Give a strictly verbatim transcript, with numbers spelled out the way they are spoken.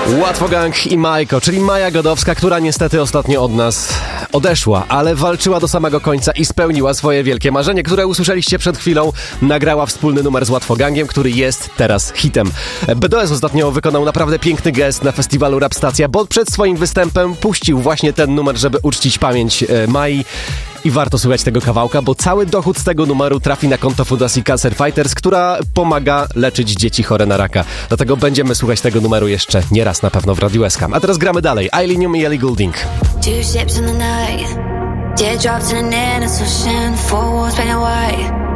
Łatwo Gang i Majko, czyli Maja Godowska, która niestety ostatnio od nas odeszła, ale walczyła do samego końca i spełniła swoje wielkie marzenie, które usłyszeliście przed chwilą. Nagrała wspólny numer z Łatwo Gangiem, który jest teraz hitem. B D S ostatnio wykonał naprawdę piękny gest na festiwalu Rap Stacja, bo przed swoim występem puścił właśnie ten numer, żeby uczcić pamięć e, Mai. I warto słuchać tego kawałka, bo cały dochód z tego numeru trafi na konto Fundacji Cancer Fighters, która pomaga leczyć dzieci chore na raka. Dlatego będziemy słuchać tego numeru jeszcze nie raz na pewno w Radiu S K. A teraz gramy dalej. Ailinium i Ellie Goulding. Two ships in the night, teardrops in an innocent ocean, four walls painted white.